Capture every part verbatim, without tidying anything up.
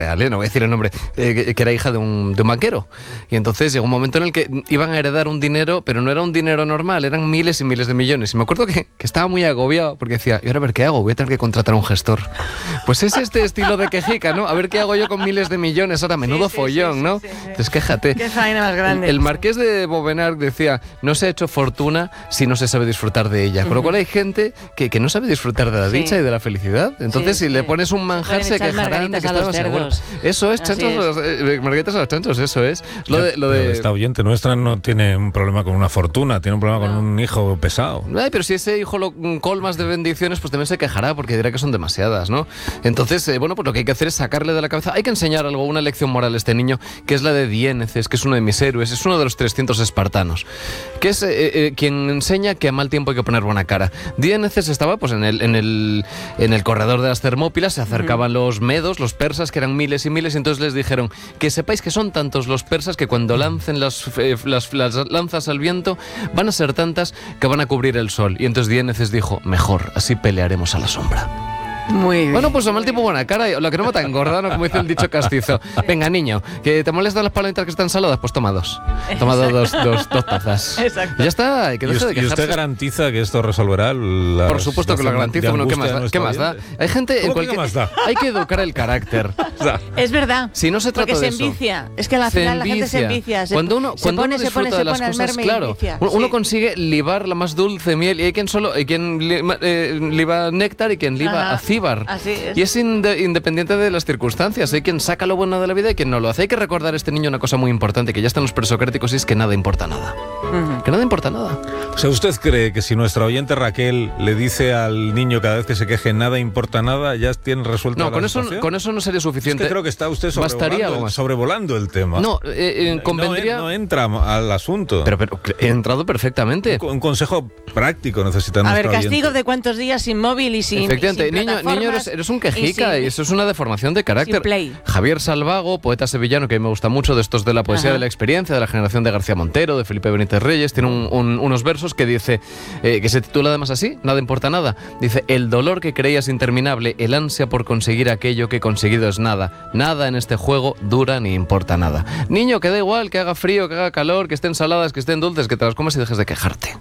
real, ¿eh? No voy a decir el nombre, eh, que, que era hija de un, de un banquero. Y entonces llegó un momento en el que iban a heredar un dinero, pero no era un dinero normal, eran miles y miles de millones. Y me acuerdo que, que estaba muy agobiado, porque decía, ¿y ahora a ver qué hago? Voy a tener que contratar a un gestor. Pues es este estilo de quejica, ¿no? A ver qué hago yo con miles de millones, ahora menudo sí, sí, follón, sí, sí, ¿no? Sí, sí. Entonces quéjate. Qué faena más grande. El, el marqués de Bovenard decía, no se ha hecho fortuna si no se sabe disfrutar de ella. Con lo cual hay gente que, que no sabe disfrutar de la dicha sí. y de la felicidad. Entonces sí, si sí. le pones un manjar se quejarán de que está seguro. Eso es, chanchos, eh, margaritas a los chanchos, eso es. Lo de, lo de... Esta oyente nuestra no tiene un problema con una fortuna, tiene un problema no. con un hijo pesado. Ay, pero si ese hijo lo colmas de bendiciones, pues también se quejará porque dirá que son demasiadas, ¿no? Entonces, eh, bueno, pues lo que hay que hacer es sacarle de la cabeza. Hay que enseñar algo, una lección moral a este niño, que es la de Diéneces, que es uno de mis héroes, es uno de los trescientos espartanos, que es eh, eh, quien enseña que a mal tiempo hay que poner buena cara. Diéneces estaba pues en el, en el, en el corredor de las Termópilas, se acercaban uh-huh. los medos, los persas, que eran miles y miles, y entonces les dijeron que sepáis que son tantos los persas que cuando lancen las, eh, las, las lanzas al viento van a ser tantas que van a cubrir el sol. Y entonces Diéneces dijo, mejor, así pelearemos a la sombra. Muy bien. Bueno, pues a mal tiempo buena cara, lo que no mata engorda, ¿no? Como dice el dicho castizo. Venga, niño, que te molestan las palomitas que están saladas, pues toma dos. Toma dos, dos, dos, dos tazas. Exacto. Y ya está, que deje de quejarse. ¿Y usted garantiza que esto resolverá la Por supuesto que lo garantizo. Bueno, ¿qué más da? ¿Qué más da? Hay gente en cualquier... más da? Hay que educar el carácter. O sea, es verdad. Si no se trata porque de se eso. envicia. Es que al final la gente se envicia. Se, cuando uno, se cuando pone, uno se pone, disfruta se de las pone cosas, claro, uno sí. consigue libar la más dulce miel, y hay quien solo, hay quien liba, eh, liba néctar y quien liba Ajá. acíbar. Así es. Y es inde- independiente de las circunstancias. Hay quien saca lo bueno de la vida y quien no lo hace. Hay que recordar a este niño una cosa muy importante, que ya están los presocráticos, y es que nada importa nada. Uh-huh. Que nada importa nada. O sea, ¿usted cree que si nuestra oyente Raquel le dice al niño cada vez que se queje nada importa nada, ya tiene resuelta no, la con situación? eso, con eso no sería suficiente. Es que creo que está usted sobrevolando, el, sobrevolando el tema. No, eh, eh, convendría... No, no entra al asunto. Pero, pero he entrado perfectamente. Un, un consejo práctico necesita nuestra A ver, castigo oyente. de cuántos días sin móvil y sin Efectivamente, y sin niño, niño eres, eres un quejica y, sin, y eso es una deformación de carácter. Javier Salvago, poeta sevillano que a mí me gusta mucho, de estos de la poesía Ajá. de la experiencia, de la generación de García Montero, de Felipe Benítez Reyes, tiene un, un, unos versos que dice, eh, que se titula además así, Nada importa nada. Dice, el dolor que creías interminable, el ansia por conseguir aquello que conseguido es nada. Nada en este juego dura ni importa nada. Niño, que da igual, que haga frío, que haga calor, que estén saladas, que estén dulces, que te las comas y dejes de quejarte.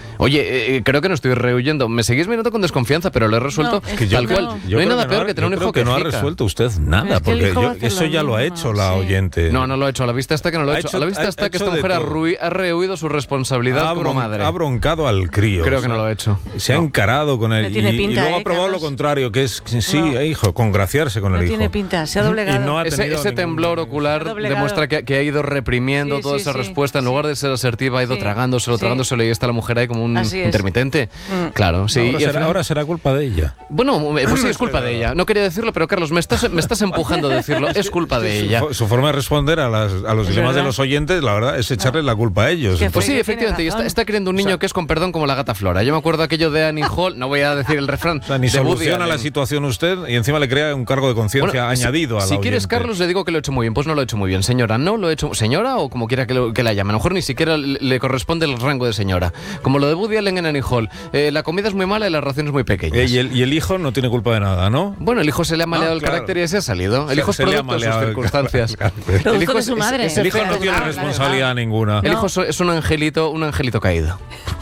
Oye, eh, creo que no estoy rehuyendo. Me seguís mirando con desconfianza, pero lo he resuelto no, que tal yo, cual. No, no hay nada peor que tener un hijo que no ha quejica. resuelto usted nada, es porque yo, eso ya lo ha hecho la sí. oyente. No, no lo ha hecho. A la vista está que no lo ha, ha hecho. hecho. A la vista ha, está ha que esta mujer ha, rui, ha rehuido su responsabilidad ha como madre. Ha broncado al crío. Creo o sea, que no lo ha hecho. Se no. ha encarado con él y, pinta, y luego eh, ha probado Carlos. lo contrario, que es, sí, no. hijo, congraciarse con no el hijo. No tiene pinta, se ha doblegado. Y no ha ese ese temblor ningún... ocular demuestra que, que ha ido reprimiendo sí, toda sí, esa sí, respuesta. En sí. lugar de ser asertiva, ha ido sí, tragándoselo, sí. tragándoselo, y está la mujer ahí como un intermitente. Mm. Claro, sí. Ahora, y será, final... ahora será culpa de ella. Bueno, pues sí, es culpa de ella. No quería decirlo, pero Carlos, me estás, me estás empujando a decirlo. Es culpa de ella. Su, su forma de responder a, las, a los dilemas de los oyentes, la verdad, es echarle la culpa a ellos. Pues sí, efectivamente. Y está, está queriendo un niño o sea, que es, con perdón, como la gata Flora. Yo me acuerdo aquello de Annie Hall, no voy a decir el refrán. O sea, ni soluciona la situación usted y encima le crea un cargo de conciencia bueno, añadido si, a la Si oyente. quieres, Carlos, le digo que lo he hecho muy bien. Pues no lo he hecho muy bien, señora. No lo he hecho... Señora o como quiera que, lo, que la llame. A lo mejor ni siquiera le, le corresponde el rango de señora. Como lo de Woody Allen en Annie Hall. Eh, la comida es muy mala y las raciones muy pequeñas. Eh, y, el, y el hijo no tiene culpa de nada, ¿no? Bueno, el hijo se le ha maleado no, el claro. carácter y se ha salido. El se, hijo es producto de sus circunstancias. Claro, claro. El hijo es de su madre. Es, es, el hijo no claro, tiene claro, responsabilidad claro. ninguna. El hijo es un angelito, un angelito caído.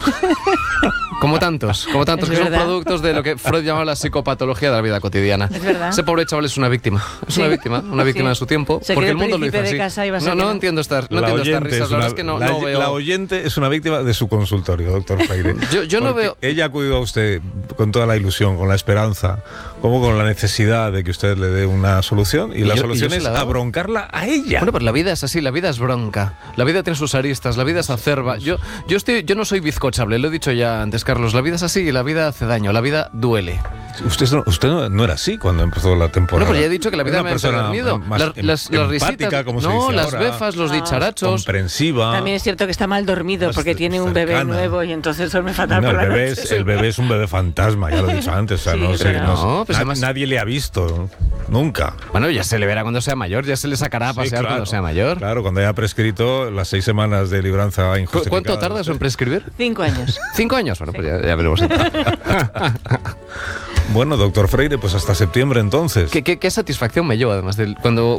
Como tantos, como tantos, es que verdad. son productos de lo que Freud llamaba la psicopatología de la vida cotidiana. Es verdad. Ese pobre chaval es una víctima. Es sí. una víctima, una víctima sí. de su tiempo. Se porque el mundo lo hizo así. No, no entiendo estas, no la entiendo estas risas. Una, la verdad es que no, la, no veo. La oyente es una víctima de su consultorio, doctor Freire. yo yo no veo. Ella ha acudido a usted con toda la ilusión, con la esperanza, como con la necesidad de que usted le dé una solución. Y, y la yo, solución y es abroncarla a ella. Bueno, pero la vida es así, la vida es bronca. La vida tiene sus aristas, la vida es acerba. Yo, yo, estoy, yo no soy bizcochable, lo he dicho ya antes, Carlos. La vida es así y la vida hace daño, la vida duele. Usted, no, usted no, no era así cuando empezó la temporada. No, pero ya he dicho que la vida me ha empedernido. Las, las, las risitas, como se no, dice las ahora, befas, los dicharachos. Comprensiva. También es cierto que está mal dormido porque tiene un bebé cercana. nuevo y entonces duerme fatal no, por el la bebé noche. es, el bebé es un bebé fantasma, ya lo he dicho antes. O sea, sí, no sé, no, no, pues na, además, nadie le ha visto, nunca. Bueno, ya se le verá cuando sea mayor, ya se le sacará a pasear sí, claro, cuando sea mayor. Claro, cuando haya prescrito las seis semanas de libranza injustificada. ¿Cuánto tardas en prescribir? Cinco años. ¿Cinco años? Bueno, sí. pues ya, ya veremos. Bueno, doctor Freire, pues hasta septiembre entonces. ¿Qué, qué, qué satisfacción me llevo además de cuando